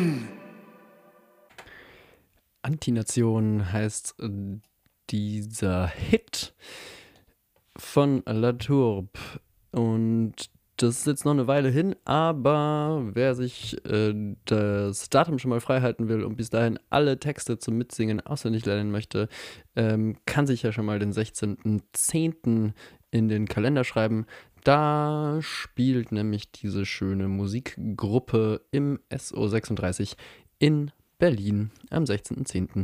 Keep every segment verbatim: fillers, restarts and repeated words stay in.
Antination heißt äh, dieser Hit von La Tourbe. Und das ist jetzt noch eine Weile hin, aber wer sich äh, das Datum schon mal frei halten will und bis dahin alle Texte zum Mitsingen auswendig lernen möchte, ähm, kann sich ja schon mal den sechzehnten zehnten in den Kalender schreiben. Da spielt nämlich diese schöne Musikgruppe im S O sechsunddreißig in Berlin am sechzehnten zehnten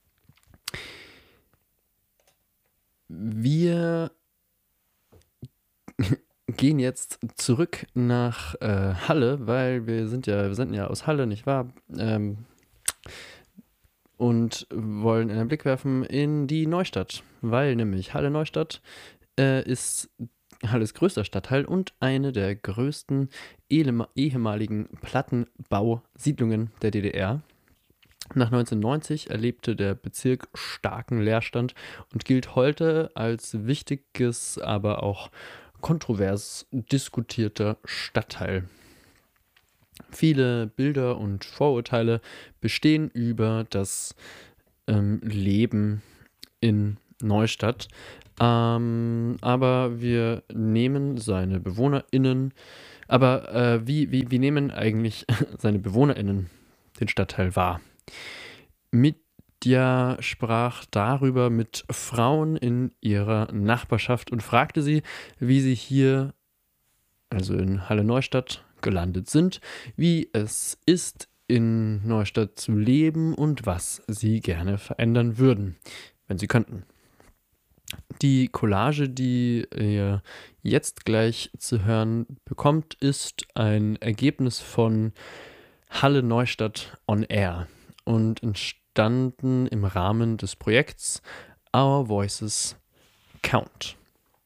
Wir gehen jetzt zurück nach äh, Halle, weil wir sind ja, wir sind ja aus Halle, nicht wahr? Ähm, und wollen einen Blick werfen in die Neustadt, weil nämlich Halle Neustadt äh, ist Halles größter Stadtteil und eine der größten ehem- ehemaligen Plattenbausiedlungen der D D R. Nach neunzehnhundertneunzig erlebte der Bezirk starken Leerstand und gilt heute als wichtiges, aber auch kontrovers diskutierter Stadtteil. Viele Bilder und Vorurteile bestehen über das ähm, Leben in Neustadt, ähm, aber wir nehmen seine BewohnerInnen, aber äh, wie, wie, wie nehmen eigentlich seine BewohnerInnen den Stadtteil wahr? Mitja sprach darüber mit Frauen in ihrer Nachbarschaft und fragte sie, wie sie hier, also in Halle Neustadt, gelandet sind, wie es ist, in Neustadt zu leben und was sie gerne verändern würden, wenn sie könnten. Die Collage, die ihr jetzt gleich zu hören bekommt, ist ein Ergebnis von Halle Neustadt on Air und entstanden im Rahmen des Projekts Our Voices Count.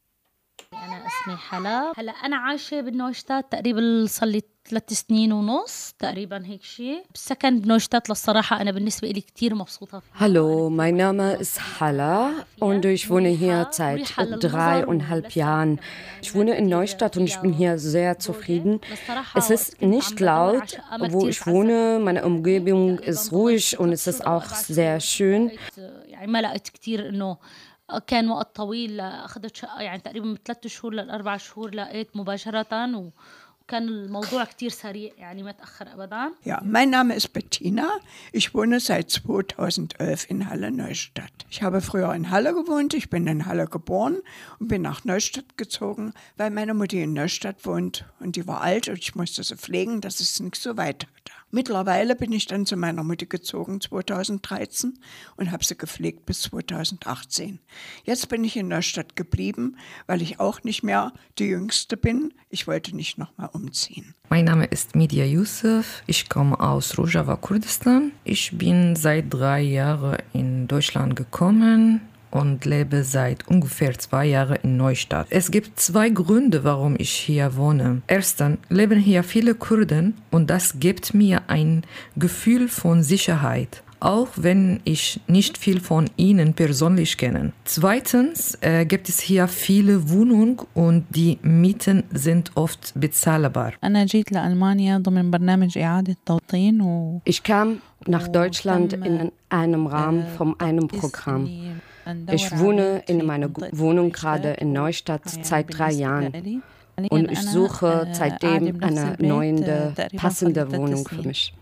أنا اسمي حلا هلا أنا عايشة بنويشتات تقريبا صار لي ثلاث سنين ونص تقريبا هيك شيء بالسكن بنويشتات للصراحة أنا بالنسبة إلي كتير مبسوطة فيها. Hallo, mein Name ist Halla und ich wohne hier seit dreieinhalb Jahren. Ich wohne in Neustadt und ich bin hier sehr zufrieden. Es ist nicht laut, wo ich wohne, meine Umgebung ist ruhig und es ist auch sehr schön. يعني ما لقيت كتير إنه كان وقت طويل أخذت شقة يعني تقريبا من ثلاث شهور لأربع شهور لقيت مباشرة و وكان الموضوع كتير سريع يعني ما تأخر أبدا. Ja, mein Name ist Bettina. Ich wohne seit zweitausendelf in Halle Neustadt. Ich habe früher in Halle gewohnt, ich bin in Halle geboren und bin nach Neustadt gezogen, weil meine Mutter in Neustadt wohnt und die war alt und ich musste sie pflegen, dass es nicht so weit hatte. Mittlerweile bin ich dann zu meiner Mutter gezogen zweitausenddreizehn und habe sie gepflegt bis zweitausendachtzehn. Jetzt bin ich in Neustadt geblieben, weil ich auch nicht mehr die Jüngste bin. Ich wollte nicht nochmal umziehen. Mein Name ist Media Yusuf, ich komme aus Rojava, Kurdistan. Ich bin seit drei Jahren in Deutschland gekommen und lebe seit ungefähr zwei Jahren in Neustadt. Es gibt zwei Gründe, warum ich hier wohne. Erstens leben hier viele Kurden und das gibt mir ein Gefühl von Sicherheit, auch wenn ich nicht viel von ihnen persönlich kenne. Zweitens äh, gibt es hier viele Wohnungen und die Mieten sind oft bezahlbar. أنا جيت لألمانيا ضمن برنامج إعادة توطين و Ich kam nach Deutschland in einem Rahmen von einem Programm. Ich wohne in meiner Wohnung gerade in Neustadt seit drei Jahren und ich suche seitdem eine neue, passende Wohnung für mich.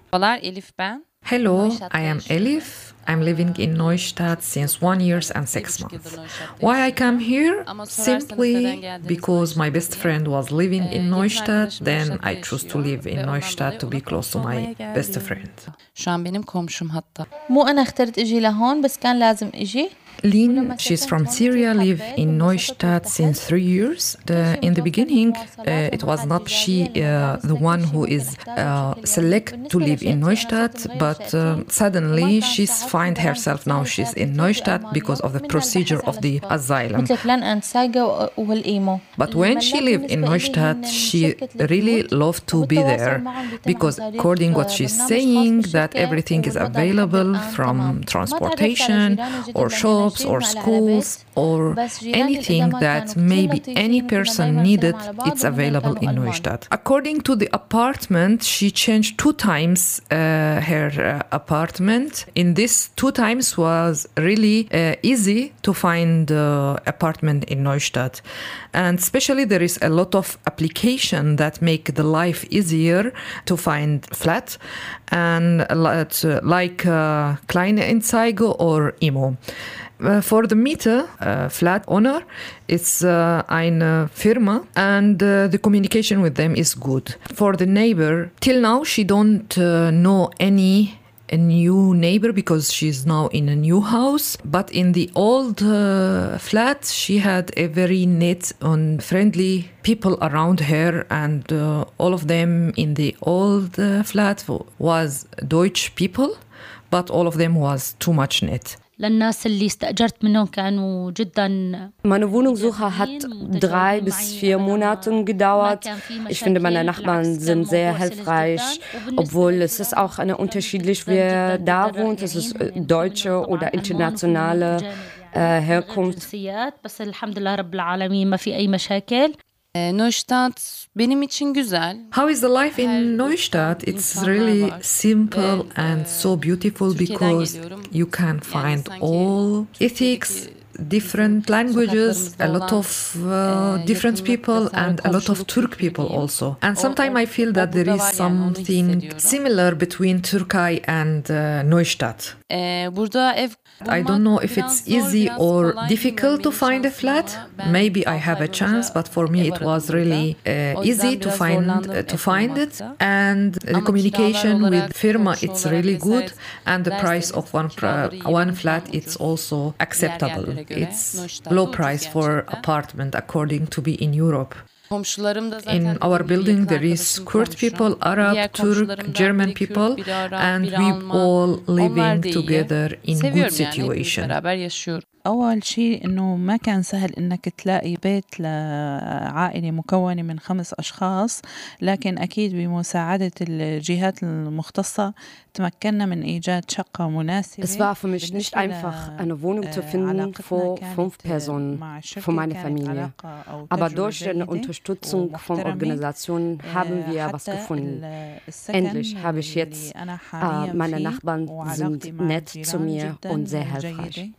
Hello, I am Elif. I'm living in Neustadt since one year and six months. Why I come here? Simply because my best friend was living in Neustadt, then I chose to live in Neustadt to be close to my best friend. شو عم بينكمشم حتى مو أنا اخترت إجي لهون بس كان لازم إجي. Lin, she's from Syria, live in Neustadt since three years. The, in the beginning, uh, it was not she, uh, the one who is uh, select to live in Neustadt, but uh, suddenly she's find herself now she's in Neustadt because of the procedure of the asylum. But when she lived in Neustadt, she really loved to be there because according what she's saying, that everything is available from transportation or shop jobs or schools or anything that maybe any person needed, it's available in Neustadt. According to the apartment, she changed two times uh, her uh, apartment. In this two times was really uh, easy to find uh, apartment in Neustadt. And especially there is a lot of application that make the life easier to find flat, and like uh, Kleinanzeigen or Immo. Uh, for the Mieter, uh, flat owner, it's uh, eine Firma, and uh, the communication with them is good. For the neighbor, till now she don't uh, know any a new neighbor because she's now in a new house. But in the old uh, flat, she had a very neat and friendly people around her, and uh, all of them in the old uh, flat was Deutsch people, but all of them was too much neat. للناس اللي استأجرت منهم كانوا جدا. Meine Wohnungssuche hat drei bis vier Monate gedauert. Ich finde, meine Nachbarn sind sehr hilfreich, obwohl es ist auch eine unterschiedlich, wer da wohnt. Es ist deutsche oder internationale äh, Herkunft. بس الحمد لله رب العالمين ما في أي مشاكل. Neustadt benim için güzel. How is the life in Neustadt? It's really simple and so beautiful because you can find all ethics, different languages, a lot of uh, different people and a lot of Turk people also. And sometimes I feel that there is something similar between Turkey and uh, Neustadt. Burada ev I don't know if it's easy or difficult to find a flat. Maybe I have a chance, but for me it was really uh, easy to find uh, to find it. And the communication with firma, it's really good, and the price of one uh, one flat, it's also acceptable. It's low price for apartment according to be in Europe. In our building there is Kurd people, Arab, Turk, German people, and we all living together in good situation. أول شيء إنه ما كان سهل إنك تلاقي بيت لعائلة مكونة من خمس أشخاص، لكن أكيد بمساعدة الجهات المختصة تمكنا من إيجاد شقة مناسبة. Es war für mich nicht einfach, eine Wohnung zu finden für fünf Personen, für meine Familie. Aber durch die Unterstützung von Organisationen haben wir was gefunden. Endlich habe ich jetzt, äh, meine Nachbarn sind nett zu mir und sehr hilfreich.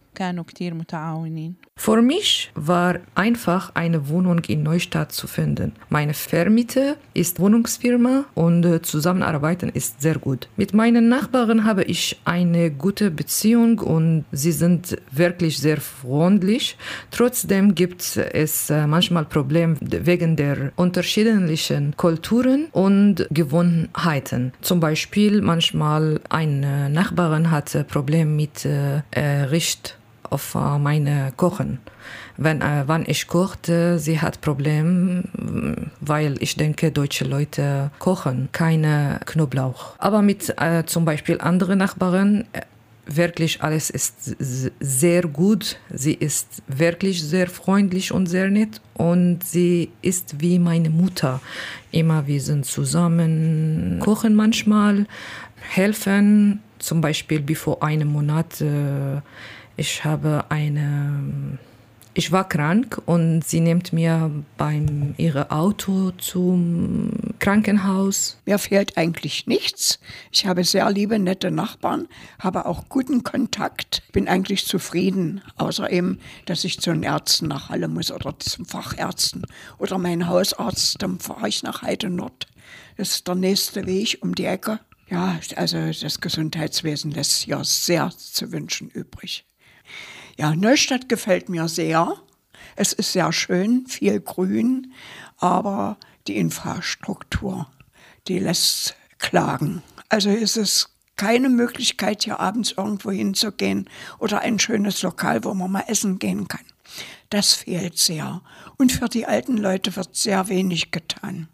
Für mich war einfach eine Wohnung in Neustadt zu finden. Meine Vermieter ist Wohnungsfirma und äh, Zusammenarbeiten ist sehr gut. Mit meinen Nachbarn habe ich eine gute Beziehung und sie sind wirklich sehr freundlich. Trotzdem gibt es äh, manchmal Probleme wegen der unterschiedlichen Kulturen und Gewohnheiten. Zum Beispiel manchmal eine Nachbarin hatte Probleme mit äh, Richt auf meine Kochen. Wenn, äh, wann ich kochte, sie hat Probleme, weil ich denke, deutsche Leute kochen keine Knoblauch. Aber mit äh, zum Beispiel anderen Nachbarn, äh, wirklich alles ist sehr gut. Sie ist wirklich sehr freundlich und sehr nett und sie ist wie meine Mutter. Immer wir sind zusammen, kochen manchmal, helfen. Zum Beispiel bevor einem Monat äh, Ich habe eine, ich war krank und sie nimmt mir beim ihrem Auto zum Krankenhaus. Mir fehlt eigentlich nichts. Ich habe sehr liebe, nette Nachbarn, habe auch guten Kontakt, bin eigentlich zufrieden, außer eben, dass ich zu den Ärzten nach Halle muss oder zum Fachärzten oder mein Hausarzt, dann fahre ich nach Heidenort. Das ist der nächste Weg um die Ecke. Ja, also das Gesundheitswesen lässt ja sehr zu wünschen übrig. Ja, Neustadt gefällt mir sehr. Es ist sehr schön, viel Grün, aber die Infrastruktur, die lässt klagen. Also ist es keine Möglichkeit, hier abends irgendwo hinzugehen oder ein schönes Lokal, wo man mal essen gehen kann. Das fehlt sehr. Und für die alten Leute wird sehr wenig getan.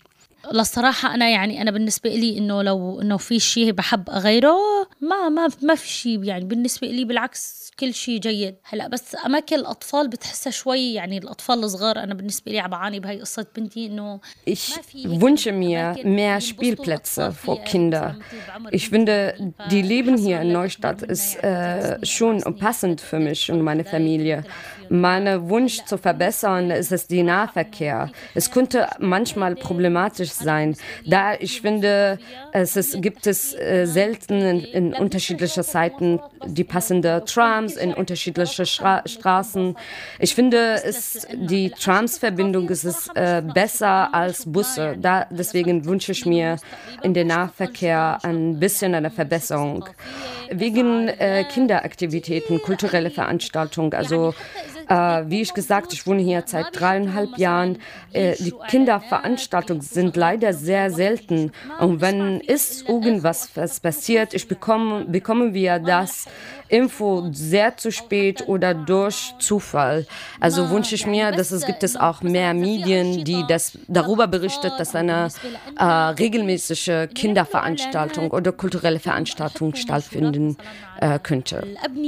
للصراحة أنا يعني أنا بالنسبة لي إنه لو إنه في شيء بحب أغيره ما ما ما في شيء يعني بالنسبة لي بالعكس كل شيء جيد. هلا بس أماكن الأطفال بتحسها شوي يعني الأطفال الصغار أنا بالنسبة لي بعاني بهاي قصة بنتي إنه Ich wünsche mir mehr Spielplätze für Kinder. Ich finde, die Leben hier in Neustadt ist äh, schon passend für mich und meine Familie. Mein Wunsch zu verbessern ist es der Nahverkehr. Es könnte manchmal problematisch sein, da ich finde, es ist, gibt es äh, selten in, in unterschiedlichen Zeiten die passende Trams in unterschiedliche Stra- Straßen. Ich finde, es, die Trams-Verbindung ist es, äh, besser als Busse. Da, deswegen wünsche ich mir in den Nahverkehr ein bisschen eine Verbesserung. Wegen äh, Kinderaktivitäten, kulturelle Veranstaltungen, also äh, wie ich gesagt, ich wohne hier seit dreieinhalb Jahren. Äh, die Kinderveranstaltungen sind leider sehr selten. Und wenn ist irgendwas was passiert, ich bekomme, bekommen wir das Info sehr zu spät oder durch Zufall. Also wünsche ich mir, dass es gibt es auch mehr Medien, die das darüber berichtet, dass eine äh, regelmäßige Kinderveranstaltung oder kulturelle Veranstaltung stattfinden äh, könnte.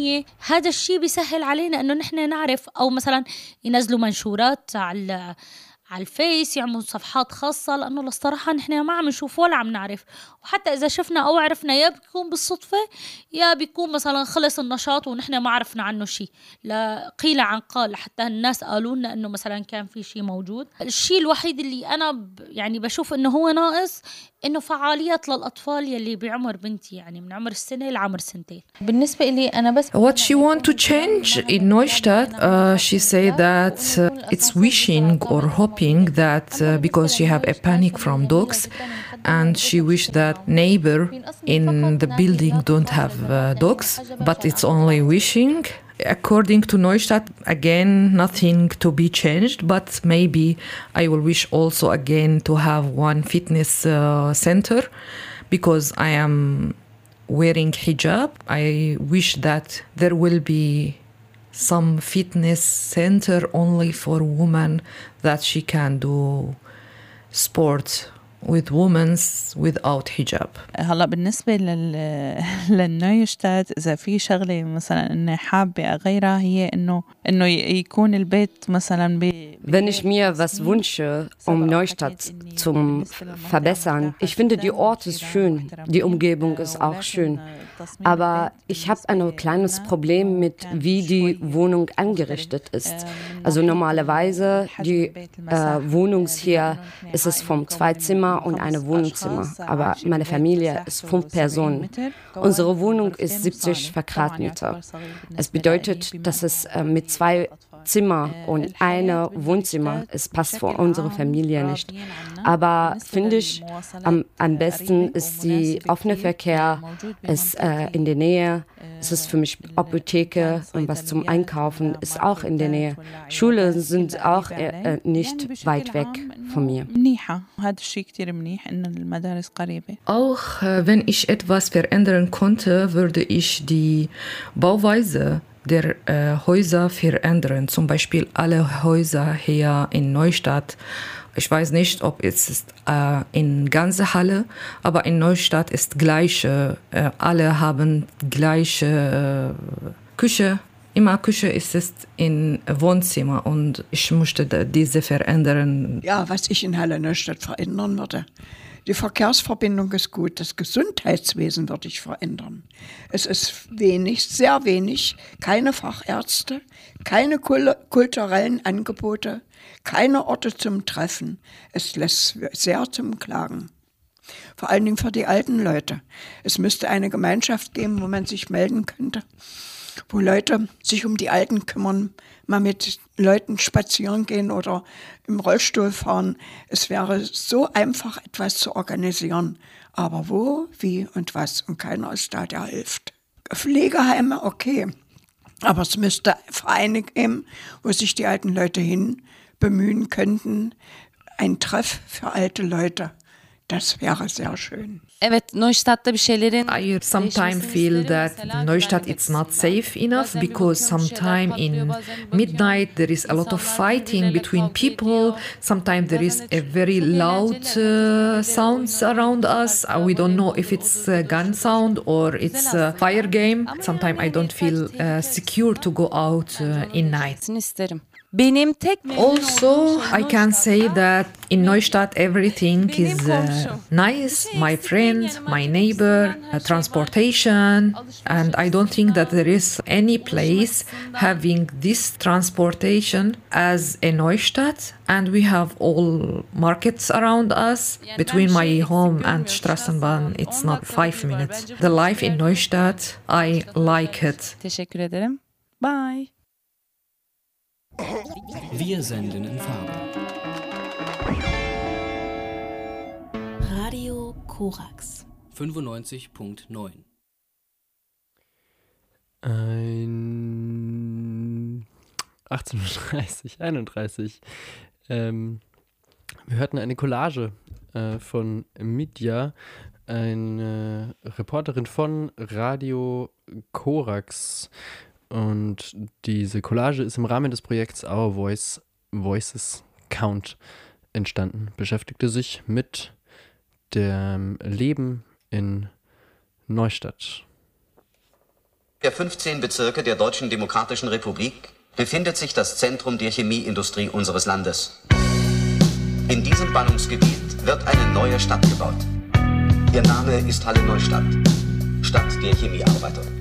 هذا الشيء بيسهل علينا إنه نحن نعرف أو مثلا ينزلوا منشورات على على الفيس يعملوا صفحات خاصة لأنه للصراحة نحن ما عم نشوف ولا عم نعرف وحتى إذا شفنا أو عرفنا يا بيكون بالصدفة يا بيكون مثلا خلص النشاط ونحن ما عرفنا عنه شيء لا قيل عن قال حتى الناس قالوا لنا إنه مثلا كان في شيء موجود. الشيء الوحيد اللي أنا ب يعني بشوف إنه هو ناقص إنه فعاليات للأطفال يلي بعمر بنتي يعني من عمر السنة لعمر سنتين. بالنسبة لي أنا بس What she want to change in Neustadt, uh, she say that uh, it's wishing or hoping that uh, because she have a panic from dogs and she wish that neighbor in the building don't have uh, dogs, but it's only wishing. According to Neustadt, again, nothing to be changed, but maybe I will wish also again to have one fitness uh, center because I am wearing hijab. I wish that there will be some fitness center only for women that she can do sport with women without hijab. هلا بالنسبة لل للنويشتات إذا في شغلة مثلا إني حابة أغيرها هي إنه إنه يكون البيت مثلا ب Wenn ich mir was wünsche, um Neustadt zu verbessern, ich finde, die Ort ist schön, die Umgebung ist auch schön, aber ich habe ein kleines Problem mit, wie die Wohnung eingerichtet ist. Also normalerweise, die äh, Wohnung hier ist es vom Zweizimmer und eine Wohnzimmer, aber meine Familie ist fünf Personen. Unsere Wohnung ist siebzig Quadratmeter. Es bedeutet, dass es äh, mit zwei Zimmer und eine Wohnzimmer, es passt für unsere Familie nicht. Aber finde ich, am, am besten ist die offene Verkehr, ist äh, in der Nähe, es ist für mich Apotheke und was zum Einkaufen ist auch in der Nähe. Schulen sind auch äh, nicht weit weg von mir. Auch äh, wenn ich etwas verändern konnte, würde ich die Bauweise der äh, Häuser verändern. Zum Beispiel alle Häuser hier in Neustadt. Ich weiß nicht, ob es ist äh, in ganze Halle, aber in Neustadt ist gleiche. Äh, alle haben gleiche äh, Küche. Immer Küche ist es in Wohnzimmer und ich möchte diese verändern. Ja, was ich in Halle Neustadt verändern würde. Die Verkehrsverbindung ist gut, das Gesundheitswesen würde ich verändern. Es ist wenig, sehr wenig, keine Fachärzte, keine kulturellen Angebote, keine Orte zum Treffen. Es lässt sehr zum Klagen. Vor allen Dingen für die alten Leute. Es müsste eine Gemeinschaft geben, wo man sich melden könnte, wo Leute sich um die Alten kümmern, mal mit Leuten spazieren gehen oder im Rollstuhl fahren. Es wäre so einfach, etwas zu organisieren. Aber wo, wie und was? Und keiner ist da, der hilft. Pflegeheime, okay. Aber es müsste Vereine geben, wo sich die alten Leute hin bemühen könnten. Ein Treff für alte Leute, Das wäre sehr schön. Evet, Neustadt'ta bir şeylerin I sometimes feel that Neustadt is not safe enough because sometimes in midnight there is a lot of fighting between people. Sometimes there is a very loud uh, sounds around us. Uh, we don't know if it's a gun sound or it's a fire game. Sometimes I don't feel uh, secure to go out uh, in night. isterim. Benim tek Also, I can say that in Neustadt everything is uh, nice. My friend, my neighbor, uh, transportation, and I don't think that there is any place having this transportation as a Neustadt. And we have all markets around us. Between my home and Strassenbahn, it's not five minutes. The life in Neustadt, I like it. Teşekkür ederim. Bye. Wir senden in Farbe. Radio Korax fünfundneunzig Komma neun. Ein achtzehn Uhr dreißig, einunddreißig. Ähm, wir hörten eine Collage äh, von Midja, eine Reporterin von Radio Korax. Und diese Collage ist im Rahmen des Projekts Our Voice Voices Count entstanden. Beschäftigte sich mit dem Leben in Neustadt. Der fünfzehn Bezirke der Deutschen Demokratischen Republik befindet sich das Zentrum der Chemieindustrie unseres Landes. In diesem Ballungsgebiet wird eine neue Stadt gebaut. Ihr Name ist Halle Neustadt, Stadt der Chemiearbeiter.